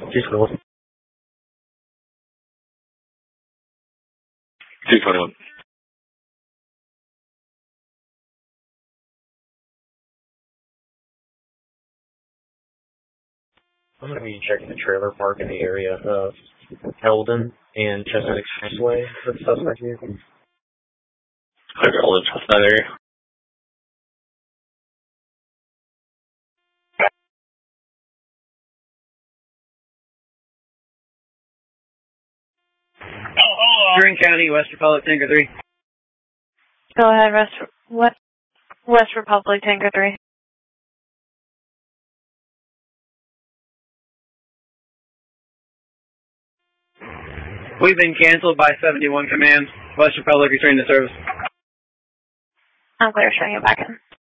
She's cool. 221. I'm going to be checking the trailer park in the area of Eldon and Chestnut Expressway for the suspect vehicle. I got all in that area. Green County, West Republic, Tanker 3. Go ahead, West Republic, Tanker 3. We've been canceled by 71 Command. West Republic returning to service. I'm clear, showing you back in.